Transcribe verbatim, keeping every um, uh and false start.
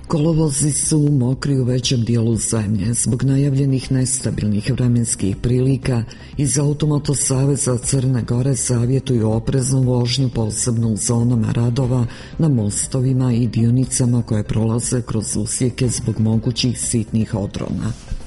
Kolovozi su mokri u većem dijelu zemlje. Zbog najavljenih nestabilnih vremenskih prilika iz Automoto saveza Crne Gore savjetuju opreznu vožnju, posebno u zonama radova na mostovima i dionicama koje prolaze kroz usjeke zbog mogućih sitnih odrona.